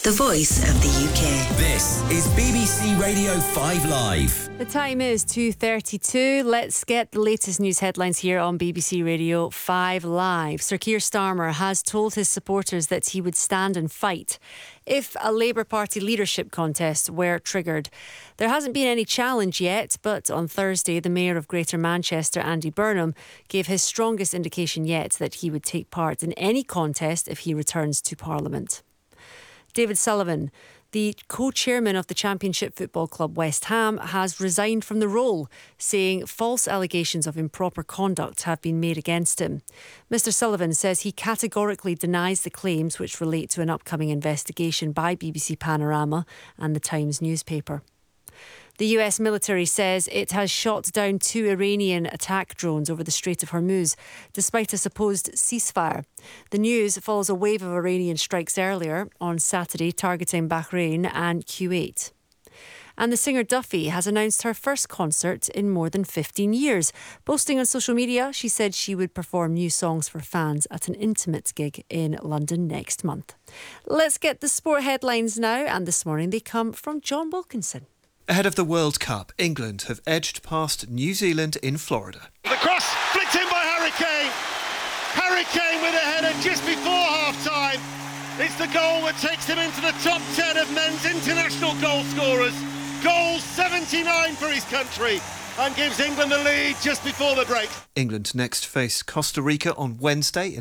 the voice of the UK. This is BBC Radio 5 Live. The time is 2:32. Let's get the latest news headlines here on BBC Radio 5 Live. Sir Keir Starmer has told his supporters that he would stand and fight if a Labour Party leadership contest were triggered. There hasn't been any challenge yet, but on Thursday, the Mayor of Greater Manchester, Andy Burnham, gave his strongest indication yet that he would take part in any contest if he returns to Parliament. David Sullivan, the co-chairman of the Championship football club West Ham, has resigned from the role, saying false allegations of improper conduct have been made against him. Mr Sullivan says he categorically denies the claims which relate to an upcoming investigation by BBC Panorama and the Times newspaper. The US military says it has shot down 2 Iranian attack drones over the Strait of Hormuz, despite a supposed ceasefire. The news follows a wave of Iranian strikes earlier on Saturday targeting Bahrain and Kuwait. And the singer Duffy has announced her first concert in more than 15 years. Posting on social media, she said she would perform new songs for fans at an intimate gig in London next month. Let's get the sport headlines now, and this morning they come from John Wilkinson. Ahead of the World Cup, England have edged past New Zealand in Florida. The cross flicked in by Harry Kane. Harry Kane with a header just before half-time. It's the goal that takes him into the top 10 of men's international goal scorers. Goal 79 for his country and gives England the lead just before the break. England next face Costa Rica on Wednesday.